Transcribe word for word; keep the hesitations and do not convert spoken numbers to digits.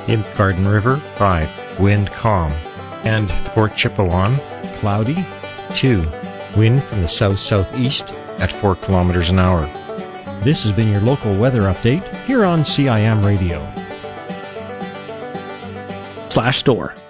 In Garden River, five. Wind calm. And Port Chipewyan, cloudy, two. Wind from the south-southeast at four kilometers an hour. This has been your local weather update here on C I M Radio. Slash store.